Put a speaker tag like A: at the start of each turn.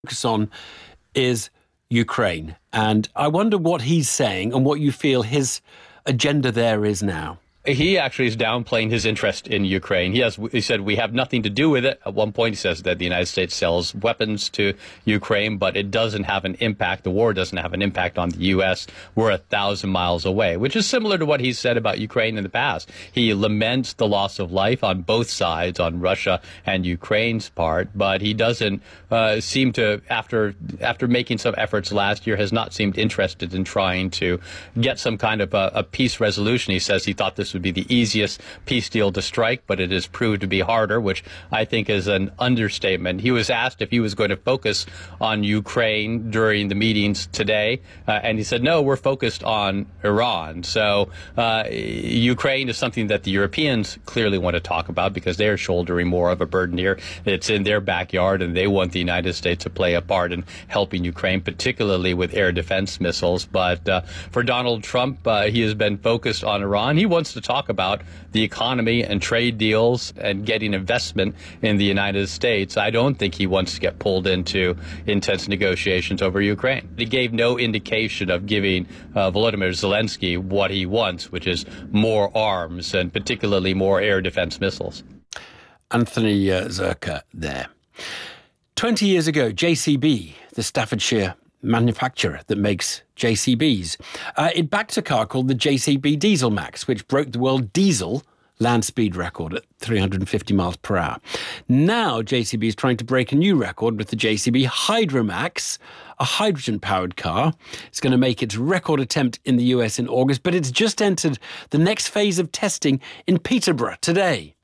A: Focus on is Ukraine. And I wonder what he's saying and what you feel his agenda there is now.
B: He actually is downplaying his interest in Ukraine. He said we have nothing to do with it. At one point, he says that the United States sells weapons to Ukraine, but it doesn't have an impact. The war doesn't have an impact on the U.S. We're 1,000 miles away, which is similar to what he said about Ukraine in the past. He laments the loss of life on both sides, on Russia and Ukraine's part, but he doesn't seem to, after making some efforts last year, has not seemed interested in trying to get some kind of a peace resolution. He says he thought this would be the easiest peace deal to strike, but it has proved to be harder, which I think is an understatement. He was asked if he was going to focus on Ukraine during the meetings today, and he said, no, we're focused on Iran. So Ukraine is something that the Europeans clearly want to talk about because they're shouldering more of a burden here. It's in their backyard, and they want the United States to play a part in helping Ukraine, particularly with air defense missiles. But for Donald Trump, he has been focused on Iran. He wants to talk about the economy and trade deals and getting investment in the United States. I don't think he wants to get pulled into intense negotiations over Ukraine. He gave no indication of giving Volodymyr Zelensky what he wants, which is more arms and particularly more air defense missiles.
A: Anthony Zurcher there. 20 years ago, JCB, the Staffordshire manufacturer that makes JCBs, it backed a car called the JCB Diesel Max, which broke the world diesel land speed record at 350 miles per hour. Now JCB is trying to break a new record with the JCB Hydromax, a hydrogen-powered car. It's going to make its record attempt in the US in August, but it's just entered the next phase of testing in Peterborough today.